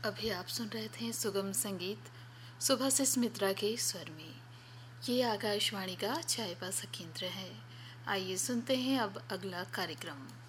अभी आप सुन रहे थे सुगम संगीत सुबह से स्मित्रा के स्वर में। ये आकाशवाणी का चाय पासा केंद्र है। आइए सुनते हैं अब अगला कार्यक्रम।